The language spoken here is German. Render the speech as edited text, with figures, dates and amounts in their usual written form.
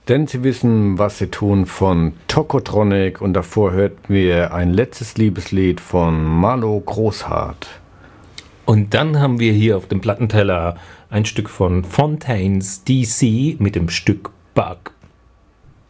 Denn sie wissen, was sie tun von Tokotronic und davor hörten wir ein letztes Liebeslied von Marlo Großhardt. Und dann haben wir hier auf dem Plattenteller ein Stück von Fontaines DC mit dem Stück Bug